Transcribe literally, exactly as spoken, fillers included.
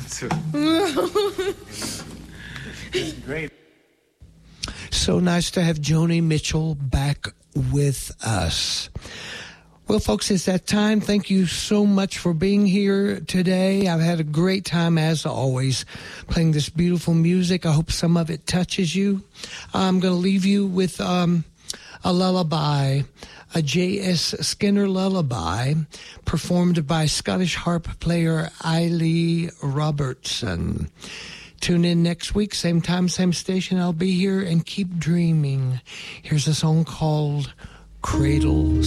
too. It's great. So nice to have Joni Mitchell back with us. Well, folks, it's that time. Thank you so much for being here today. I've had a great time, as always, playing this beautiful music. I hope some of it touches you. I'm going to leave you with um, a lullaby, a J S Skinner lullaby, performed by Scottish harp player Eilidh Robertson. Tune in next week, same time, same station. I'll be here, and keep dreaming. Here's a song called Cradle